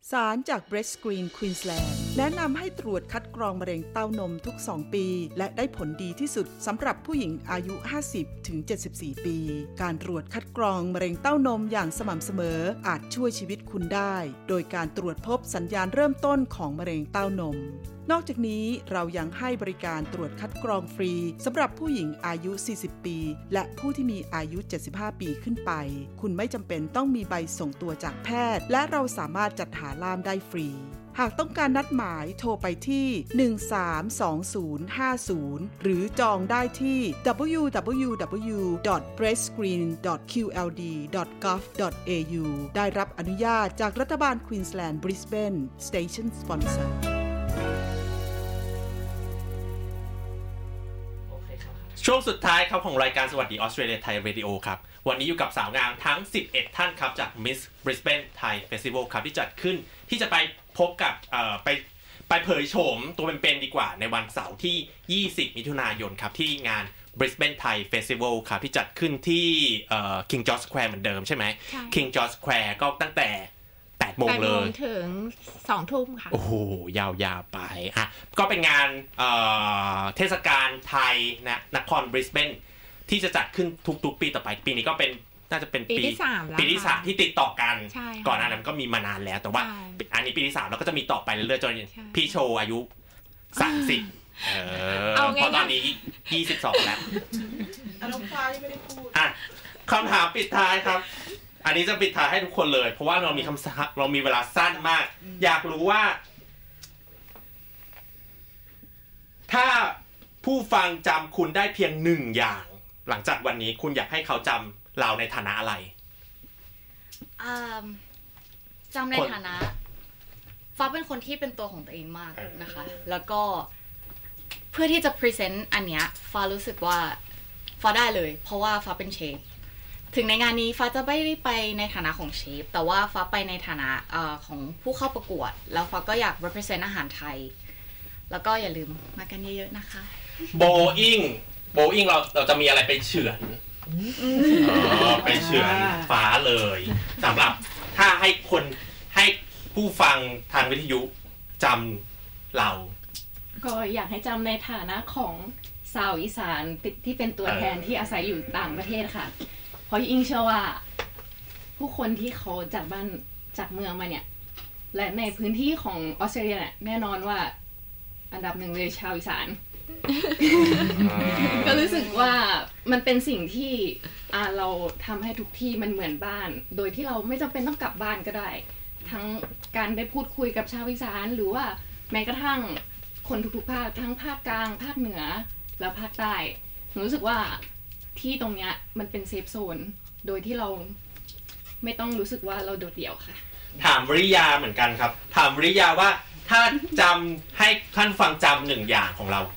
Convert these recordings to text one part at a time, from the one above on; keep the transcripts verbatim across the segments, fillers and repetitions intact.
ศาลจาก Breast Screen Queensland แนะนำให้ตรวจคัดกรองมะเร็งเต้านมทุกสองปีและได้ผลดีที่สุดสำหรับผู้หญิงอายุ ห้าสิบถึงเจ็ดสิบสี่ ปี การตรวจคัดกรองมะเร็งเต้านมอย่างสม่ำเสมออาจช่วยชีวิตคุณได้โดยการตรวจพบสัญญาณเริ่มต้นของมะเร็งเต้านมนอกจากนี้เรายังให้บริการตรวจคัดกรองฟรีสำหรับผู้หญิงอายุ สี่สิบ ปีและผู้ที่มีอายุ เจ็ดสิบห้า ปีขึ้นไปคุณไม่จำเป็นต้องมีใบส่งตัวจากแพทย์และเราสามารถจัดหาล่ามได้ฟรีหากต้องการนัดหมายโทรไปที่ หนึ่ง สาม สอง ศูนย์ ห้า ศูนย์ หรือจองได้ที่ ดับเบิลยู ดับเบิลยู ดับเบิลยู ดอท บรีสต์สกรีน ดอท คิว แอล ดี ดอท กอฟ ดอท เอ ยู ได้รับอนุญาตจากรัฐบาลควีนสแลนด์บริสเบน Station Sponsor ช่วงสุดท้ายครับของรายการสวัสดีออสเตรเลียไทยเรดิโอครับวันนี้อยู่กับสาวงามทั้งสิบเอ็ดท่านครับจาก Miss Brisbane Thai Festival ครับที่จัดขึ้นที่จะไปพบกับเอ่อไปไปเผยโฉมตัวเป็นๆดีกว่าในวันเสาร์ที่ยี่สิบมิถุนายนครับที่งาน Brisbane Thai Festival ครับที่จัดขึ้นที่เอ่อ King George Square เหมือนเดิมใช่ไหม King George Square ก็ตั้งแต่แปดโมงเลยแปดโมงถึงสองทุ่มค่ะโอ้โหยาวๆไปอ่ะก็เป็นงานเอ่อเทศกาลไทยนะนครบริสเบนที่จะจัดขึ้นทุกๆปีต่อไปปีนี้ก็เป็นน่าจะเป็นปีที่สามแล้วปีที่สามที่ติดต่อกันก่อนหน้านั้นก็มีมานานแล้วแต่ว่าอันนี้ปีที่สามแล้วก็จะมีต่อไปเรื่อยๆจนพี่โชว์อายุสามสิบเออเพราะตอนนี้ยี่สิบสองแล้วน้องฟ้ายังไม่ได้พูดอ่ะคำถามปิดท้ายครับอันนี้จะปิดท้ายให้ทุกคนเลยเพราะว่าเรามีคำเรามีเวลาสั้นมากอยากรู้ว่าถ้าผู้ฟังจำคุณได้เพียงหนึ่งอย่างหลังจากวันนี้คุณอยากให้เขาจำเราในฐานะอะไรจำในฐานะฟ้าเป็นคนที่เป็นตัวของตัวเองมากนะคะแล้วก็เพื่อที่จะพรีเซนต์อันเนี้ยฟ้ารู้สึกว่าฟ้าได้เลยเพราะว่าฟ้าเป็นเชฟถึงในงานนี้ฟ้าจะไม่ได้ไปในฐานะของเชฟแต่ว่าฟ้าไปในฐานะเอ่อของผู้เข้าประกวดแล้วฟ้าก็อยาก represent อาหารไทยแล้วก็อย่าลืมมากันเยอะๆนะคะโบอิงโบอิงเราเราจะมีอะไรไปเฉือนอ๋อไปเฉือนฟ้าเลยสำหรับถ้าให้คนให้ผู้ฟังทางวิทยุจำเราก็อยากให้จำในฐานะของชาวอีสานที่เป็นตัวแทนที่อาศัยอยู่ต่างประเทศค่ะเพราะอิงเชื่อว่าผู้คนที่เขาจากบ้านจากเมืองมาเนี่ยและในพื้นที่ของออสเตรเลียเนี่ยแน่นอนว่าอันดับหนึ่งเลยชาวอีสาน ก็รู้สึกว่ามันเป็นสิ่งที่อ่าเราทำให้ทุกที่มันเหมือนบ้านโดยที่เราไม่จำเป็นต้องกลับบ้านก็ได้ทั้งการได้พูดคุยกับชาวอีสานหรือว่าแม้กระทั่งคนทุกๆภาคทั้งภาคกลางภาคเหนือและภาคใต้รู้สึกว่าที่ตรงเนี้ยมันเป็นเซฟโซนโดยที่เราไม่ต้องรู้สึกว่าเราโดดเดี่ยวค่ะถามวริยาเหมือนกันครับถามวริยาว่าถ้าจำให้ท่านฟังจำหนึ่งอย่างของเรา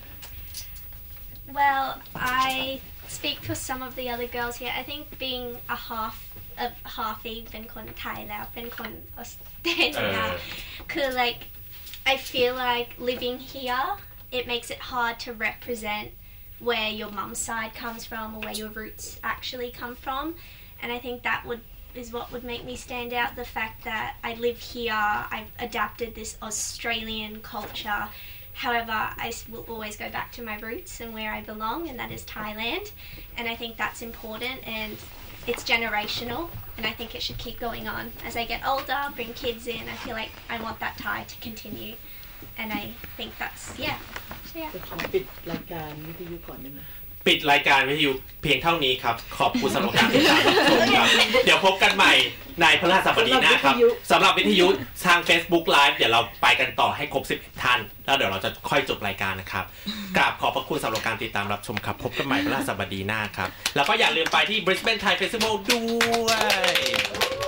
Well I speak for some of the other girls here I think being a half a halfie เป็นคนไทยแล้วเป็นคนออสเตรเลียคือ like I feel like living here it makes it hard to represent where your mum's side comes from or where your roots actually come from and I think that would is what would make me stand out the fact that I live here I've adapted this Australian culture however I will always go back to my roots and where I belong and that is Thailand and I think that's important and it's generational and I think it should keep going on as I get older bring kids in I feel like I want that tie to continue and I think that's yeah so yeah ปิดรายการวิทยุก่อนได้ไหมปิดรายการวิทยุเพียงเท่านี้ครับขอบคุณสำหรับการติดตามรับชมครับเดี๋ยวพบกันใหม่ในพฤหัสบดีหน้าครับสำหรับวิทยุทาง Facebook Live เดี๋ยวเราไปกันต่อให้ครบสิบเอ็ดท่านแล้วเดี๋ยวเราจะค่อยจบรายการนะครับกราบขอบพระคุณสำหรับการติดตามรับชมครับพบกันใหม่พฤหัสบดีหน้าครับแล้วก็อย่าลืมไปที่ Brisbane Thai Festival ด้วย